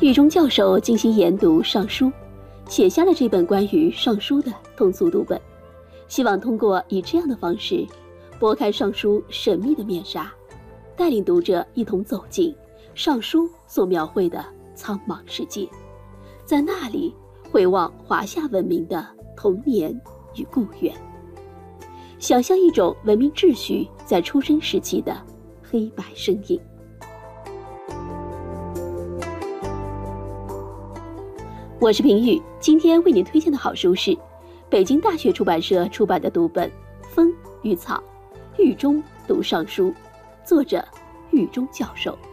狱中教授精心研读《尚书》，写下了这本关于《尚书》的通俗读本，希望通过以这样的方式拨开《尚书》神秘的面纱，带领读者一同走进《尚书》所描绘的苍茫世界，在那里回望华夏文明的童年与故园，想象一种文明秩序在出生时期的黑白身影。我是平宇，今天为您推荐的好书是北京大学出版社出版的读本《风与草》，狱中读尚书，作者狱中教授。